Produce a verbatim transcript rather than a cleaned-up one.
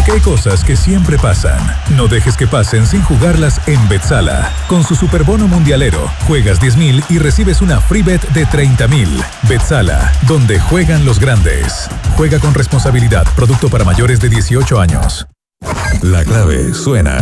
Porque hay cosas que siempre pasan. No dejes que pasen sin jugarlas en Betsala. Con su superbono mundialero, juegas diez mil y recibes una free bet de treinta mil. Betsala, donde juegan los grandes. Juega con responsabilidad. Producto para mayores de dieciocho años. La clave suena.